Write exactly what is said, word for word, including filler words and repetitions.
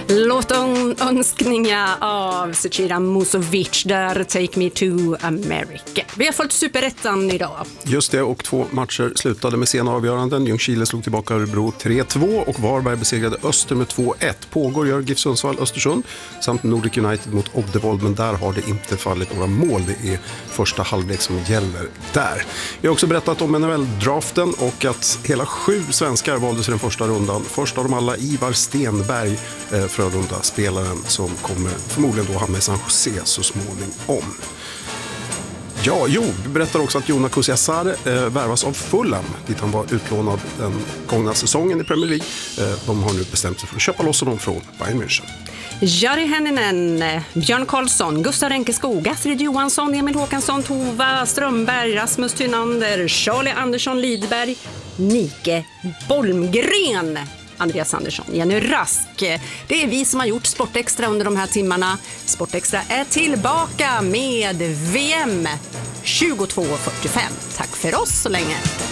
Låtönskningar av Zecira Musovic där Take Me to America. Vi har fått superettan idag. Just det, och två matcher slutade med sena avgöranden. Ljungskile slog tillbaka Örebro tre två och Varberg besegrade Öster med två ett. Pågår gör GIF Sundsvall Östersund samt Nordic United mot Oddevold, men där har det inte fallit några mål. Det är första halvlek som gäller där. Vi har också berättat om N H L-draften och att hela sju svenskar valdes i den första rundan. Först av dem alla Ivar Stenberg, eh, Frölunda-spelaren som kommer förmodligen då hamna i San Jose så småningom. Ja, jo, vi berättar också att Jona Kusiasare eh, värvas av Fulham, dit han var utlånad den gångna säsongen i Premier League. Eh, de har nu bestämt sig för att köpa loss honom från Bayern München. Jari Henninen, Björn Karlsson, Gustav Renkeskog, Astrid Johansson, Emil Håkansson, Tova Strömberg, Rasmus Tynander, Charlie Andersson Lidberg, Nike Bolmgren, Andreas Andersson, Jenny Rask. Det är vi som har gjort Sportextra under de här timmarna. Sportextra är tillbaka med V M tjugotvå fyrtiofem. Tack för oss så länge.